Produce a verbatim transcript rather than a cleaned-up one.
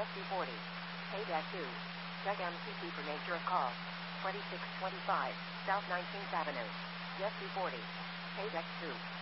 S C forty. Pay deck two. Check M C C for nature of call. twenty-six twenty-five, South nineteenth Avenue. S C forty. Pay deck two.